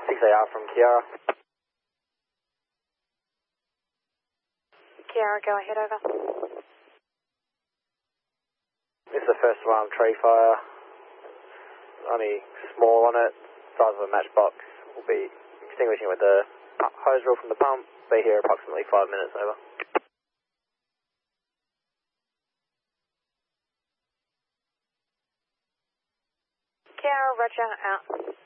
6AR from Kiara. Kiara, go ahead, over. This is the first alarm tree fire. Only small on it, size of a matchbox. We'll be extinguishing with the hose reel from the pump. Be here approximately 5 minutes, over. Kiara, roger, out.